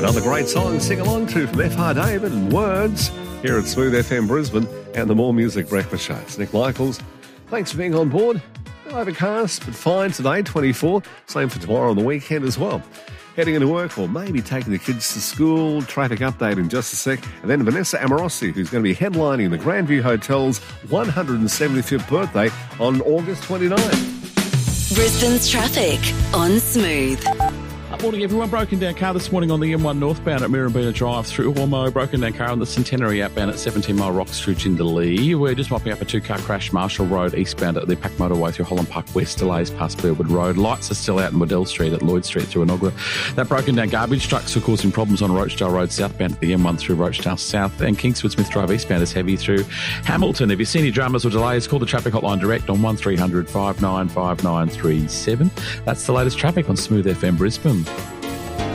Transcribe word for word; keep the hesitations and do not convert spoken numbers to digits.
Another great song to sing along to from F R David and Words here at Smooth F M Brisbane and the More Music Breakfast Show. It's Nick Michaels. Thanks for being on board. Overcast, but fine today, twenty-four. Same for tomorrow on the weekend as well. Heading into work or maybe taking the kids to school. Traffic update in just a sec. And then Vanessa Amorosi, who's going to be headlining the Grandview Hotel's one hundred seventy-fifth birthday on August twenty-ninth. Brisbane's traffic on Smooth. Morning, everyone. Broken down car this morning on the M one northbound at Mirrabina Drive through Ormo. Broken down car on the Centenary outbound at seventeen Mile Rocks through Jindalee. We're just mopping up a two-car crash, Marshall Road eastbound at the Pack Motorway through Holland Park West. Delays past Burwood Road. Lights are still out in Waddell Street at Lloyd Street through Inogra. That broken down garbage trucks are causing problems on Rochdale Road southbound at the M one through Rochdale South. And Kingswood Smith Drive eastbound is heavy through Hamilton. If you see any dramas or delays, call the traffic hotline direct on one three hundred five nine five nine three seven. That's the latest traffic on Smooth F M Brisbane.